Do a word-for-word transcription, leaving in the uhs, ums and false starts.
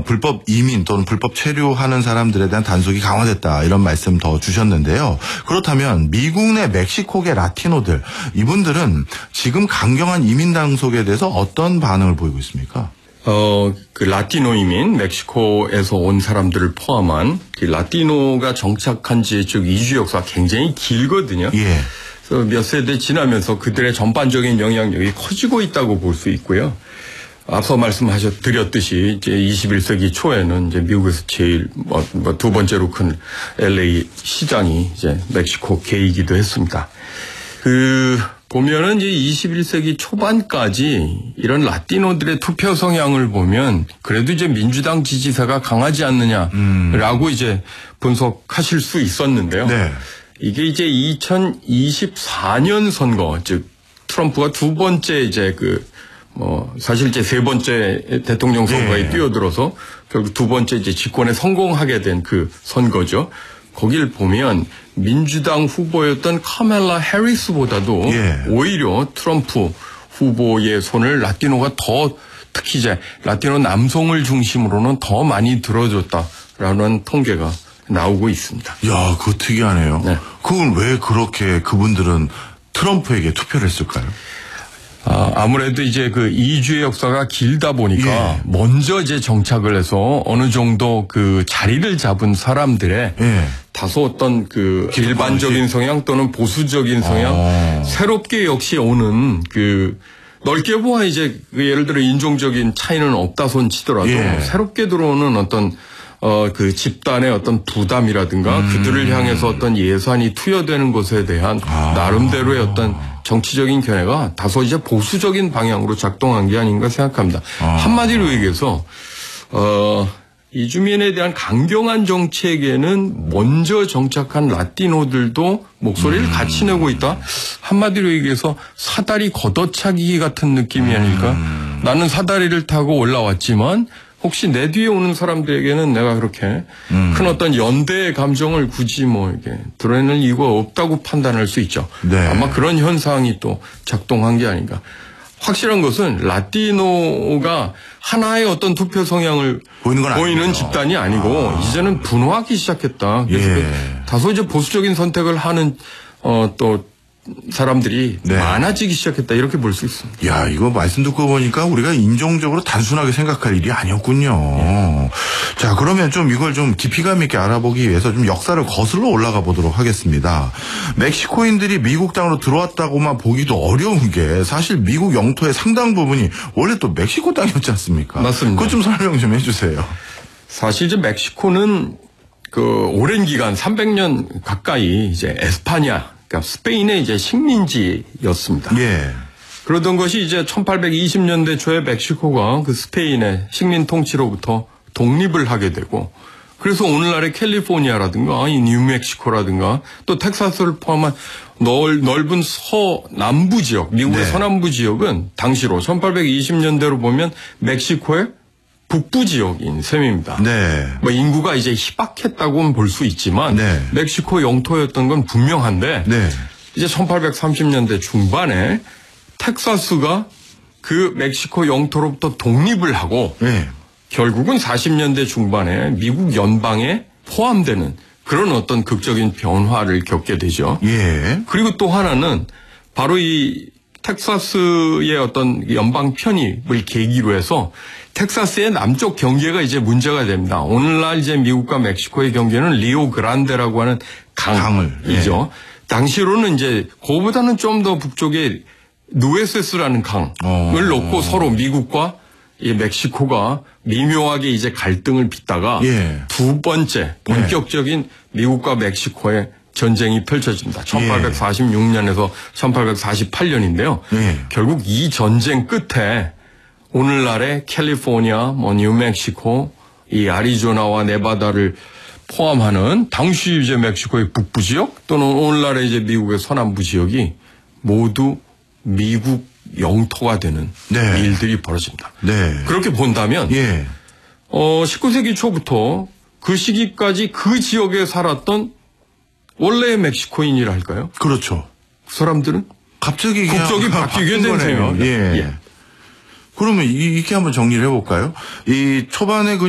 어, 불법 이민 또는 불법 체류하는 사람들에 대한 단속이 강화됐다 이런 말씀 더 주셨는데요. 그렇다면 미국 내 멕시코계 라티노들 이분들은 지금 강경한 이민 단속에 대해서 어떤 반응을 보이고 있습니까? 어, 그 라티노 이민, 멕시코에서 온 사람들을 포함한 그 라티노가 정착한 지 즉 이주 역사가 굉장히 길거든요. 예. 그래서 몇 세대 지나면서 그들의 전반적인 영향력이 커지고 있다고 볼 수 있고요. 앞서 말씀하셨 드렸듯이 이제 이십일 세기 초에는 이제 미국에서 제일 뭐, 뭐 두 번째로 큰 엘에이 시장이 이제 멕시코계이기도 했습니다. 그 보면은 이제 이십일 세기 초반까지 이런 라티노들의 투표 성향을 보면 그래도 이제 민주당 지지세가 강하지 않느냐라고 음. 이제 분석하실 수 있었는데요. 네. 이게 이제 이천이십사 년 선거, 즉 트럼프가 두 번째 이제 그 뭐 사실 이제 세 번째 대통령 선거에 네. 뛰어들어서 결국 두 번째 이제 집권에 성공하게 된 그 선거죠. 거길 보면 민주당 후보였던 카멜라 해리스보다도 예. 오히려 트럼프 후보의 손을 라티노가 더 특히 이제 라티노 남성을 중심으로는 더 많이 들어줬다라는 통계가 나오고 있습니다. 야, 그거 특이하네요. 네. 그건 왜 그렇게 그분들은 트럼프에게 투표를 했을까요? 아, 아무래도 이제 그 이주의 역사가 길다 보니까 예. 먼저 이제 정착을 해서 어느 정도 그 자리를 잡은 사람들의 예. 다소 어떤 그 일반적인 성향 또는 보수적인 성향, 아. 새롭게 역시 오는 그 넓게 보아 이제 그 예를 들어 인종적인 차이는 없다 손 치더라도 예. 새롭게 들어오는 어떤 어, 그 집단의 어떤 부담이라든가 음. 그들을 향해서 어떤 예산이 투여되는 것에 대한 아. 나름대로의 어떤 정치적인 견해가 다소 이제 보수적인 방향으로 작동한 게 아닌가 생각합니다. 아. 한마디로 얘기해서, 어, 이주민에 대한 강경한 정책에는 먼저 정착한 라티노들도 목소리를 음. 같이 내고 있다. 한마디로 얘기해서 사다리 걷어차기 같은 느낌이 아닐까. 음. 나는 사다리를 타고 올라왔지만 혹시 내 뒤에 오는 사람들에게는 내가 그렇게 음. 큰 어떤 연대의 감정을 굳이 뭐 이렇게 드러내는 이유가 없다고 판단할 수 있죠. 네. 아마 그런 현상이 또 작동한 게 아닌가. 확실한 것은 라티노가 하나의 어떤 투표 성향을 보이는, 건 보이는 집단이 아니고 아. 이제는 분화하기 시작했다. 그래서 예. 그 다소 이제 보수적인 선택을 하는 어, 또 사람들이 네. 많아지기 시작했다 이렇게 볼 수 있습니다. 야, 이거 말씀 듣고 보니까 우리가 인종적으로 단순하게 생각할 일이 아니었군요. 네. 자, 그러면 좀 이걸 좀 깊이감 있게 알아보기 위해서 좀 역사를 거슬러 올라가 보도록 하겠습니다. 멕시코인들이 미국 땅으로 들어왔다고만 보기도 어려운 게 사실 미국 영토의 상당 부분이 원래 또 멕시코 땅이었지 않습니까? 맞습니다. 그것 좀 설명 좀 해주세요. 사실 이제 멕시코는 그 오랜 기간 삼백 년 가까이 이제 에스파냐 그러니까 스페인의 이제 식민지였습니다. 예. 그러던 것이 이제 천팔백이십 년대 초에 멕시코가 그 스페인의 식민 통치로부터 독립을 하게 되고 그래서 오늘날의 캘리포니아라든가 이 뉴멕시코라든가 또 텍사스를 포함한 넓, 넓은 서남부 지역, 미국의 네. 서남부 지역은 당시로 천팔백이십 년대로 보면 멕시코의 북부 지역인 셈입니다. 네. 뭐 인구가 이제 희박했다고는 볼 수 있지만 네. 멕시코 영토였던 건 분명한데 네. 이제 천팔백삼십 년대 중반에 텍사스가 그 멕시코 영토로부터 독립을 하고 네. 결국은 사십 년대 중반에 미국 연방에 포함되는 그런 어떤 극적인 변화를 겪게 되죠. 예. 그리고 또 하나는 바로 이 텍사스의 어떤 연방 편입을 계기로 해서 텍사스의 남쪽 경계가 이제 문제가 됩니다. 오늘날 이제 미국과 멕시코의 경계는 리오 그란데라고 하는 강이죠. 예. 당시로는 이제 그거보다는 좀 더 북쪽에 누에세스라는 강을 어. 놓고 서로 미국과 이 멕시코가 미묘하게 이제 갈등을 빚다가 예. 두 번째 본격적인 예. 미국과 멕시코의 전쟁이 펼쳐집니다. 천팔백사십육 년에서 천팔백사십팔 년인데요. 예. 결국 이 전쟁 끝에 오늘날의 캘리포니아, 뭐 뉴멕시코, 이 아리조나와 네바다를 포함하는 당시 이제 멕시코의 북부 지역 또는 오늘날의 이제 미국의 서남부 지역이 모두 미국 영토가 되는 네. 일들이 벌어집니다. 네. 그렇게 본다면 예. 어, 십구 세기 초부터 그 시기까지 그 지역에 살았던 원래의 멕시코인이라 할까요? 그렇죠. 그 사람들은 갑자기 국적이 바뀌게 된 셈입니다. 예. 예. 그러면 이렇게 한번 정리를 해볼까요? 이 초반에 그